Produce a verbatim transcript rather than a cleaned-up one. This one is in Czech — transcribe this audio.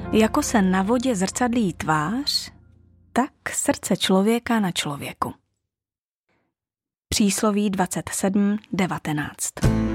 Jako se na vodě zrcadlí tvář, tak srdce člověka na člověku. Přísloví dvacet sedm devatenáct.